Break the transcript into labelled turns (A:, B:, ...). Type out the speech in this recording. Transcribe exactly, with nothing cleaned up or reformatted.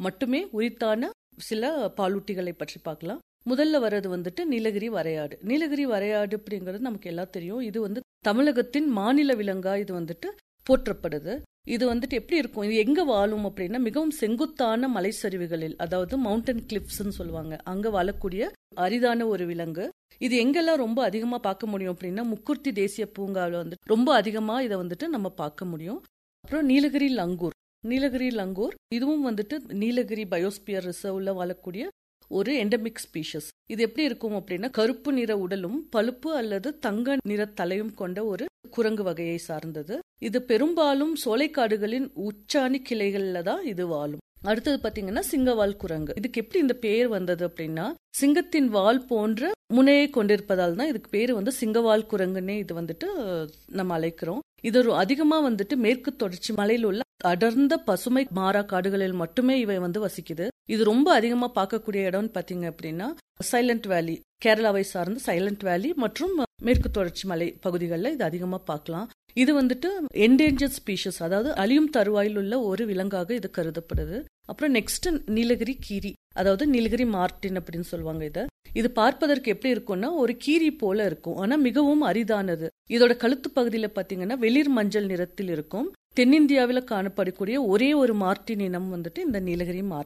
A: மட்டுமே உரித்தான சில பாலூட்டிகளை பற்றி பார்க்கலாம். முதல்ல வர்றது வந்துட்டு நீலகிரி வரையாடு. நீலகிரி வரையாடு அப்படிங்கிறது நமக்கு எல்லாம் தெரியும். இது வந்து தமிழகத்தின் மாநில விலங்கா இது வந்துட்டு போற்றப்படுது. இது வந்துட்டு எப்படி இருக்கும், இது எங்க வாழும் அப்படின்னா மிகவும் செங்குத்தான மலைச்சரிவுகளில், அதாவது மவுண்டன் கிளிப்ஸ்ன்னு சொல்லுவாங்க, அங்க வாழக்கூடிய அரிதான ஒரு விலங்கு. இது எங்கெல்லாம் ரொம்ப அதிகமா பார்க்க முடியும் அப்படின்னா முக்குர்த்தி தேசிய பூங்காவில் வந்து ரொம்ப அதிகமா இதை வந்துட்டு நம்ம பார்க்க முடியும். அப்புறம் நீலகிரி லங்கூர். நீலகிரி லங்கூர் இதுவும் வந்துட்டு நீலகிரி பயோஸ்பியர் ரிசர்வ்ல வாழக்கூடிய ஒரு எண்டமிக் ஸ்பீஷஸ். இது எப்படி இருக்கும் அப்படின்னா கருப்பு நிற உடலும் பழுப்பு அல்லது தங்க நிற தலையும் கொண்ட ஒரு குரங்கு வகையை சார்ந்தது. இது பெரும்பாலும் சோலைக்காடுகளின் உச்சாணி கிளைகள்ல தான் இது வாழும். அடுத்தது பாத்தீங்கன்னா சிங்கவால் குரங்கு. இதுக்கு எப்படி இந்த பேர் வந்தது அப்படின்னா சிங்கத்தின் வால் போன்ற முனையை கொண்டிருப்பதால் தான் இதுக்கு பேரு வந்து சிங்கவால் குரங்குன்னே இது வந்துட்டு நம்ம அழைக்கிறோம். இது ஒரு அதிகமா வந்துட்டு மேற்கு தொடர்ச்சி மலையில் உள்ள அடர்ந்த பசுமை மாறா காடுகளில் மட்டுமே இவை வந்து வசிக்குது. இது ரொம்ப அதிகமா பார்க்கக்கூடிய இடம்னு பாத்தீங்க அப்படின்னா சைலண்ட் வேலி, கேரளாவை சார்ந்த சைலண்ட் வேலி மற்றும் மேற்கு தொடர்ச்சி மலை பகுதிகளில் இது அதிகமா பார்க்கலாம். இது வந்துட்டு என்டேஞ்சர்ட் ஸ்பீஷஸ், அதாவது அழியும் தருவாயில் உள்ள ஒரு விலங்காக இது கருதப்படுது. அப்புறம் நெக்ஸ்ட் நீலகிரி கீரி, அதாவது நீலகிரி மார்டின் அப்படின்னு சொல்லுவாங்க. இத இது பார்ப்பதற்கு எப்படி இருக்கும்னா ஒரு கீரி போல இருக்கும், ஆனா மிகவும் அரிதானது. இதோட கழுத்து பகுதியில பாத்தீங்கன்னா வெளிர் மஞ்சள் நிறத்தில் இருக்கும். தென்னிந்தியாவில் காணப்படக்கூடிய ஒரே ஒரு மார்டின் இனம் வந்துட்டு இந்த நீலகிரி மார்டின்.